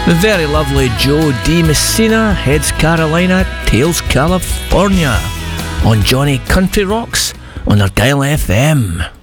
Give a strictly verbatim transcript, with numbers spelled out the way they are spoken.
The very lovely Joe D. Messina, Heads Carolina, Tails California, on Johnny Country Rocks on our Dial F M.